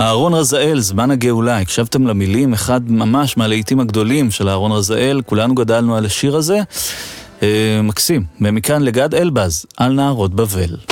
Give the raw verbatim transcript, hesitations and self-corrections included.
אהרון רזאל, זמן הגאולה, הקשבתם למילים, אחד ממש מהלהיטים הגדולים של אהרון רזאל, כולנו גדלנו על השיר הזה, מקסים, ומכאן לגד אלבז, על נהרות בבל.